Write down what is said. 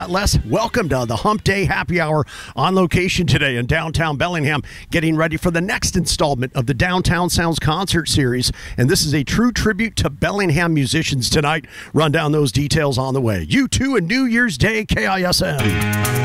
Les, welcome to the Hump Day Happy Hour on location today in downtown Bellingham, getting ready for the next installment of the Downtown Sounds concert series. And this is a true tribute to Bellingham musicians tonight. Run down those details on the way. U2 and New Year's Day, KISM.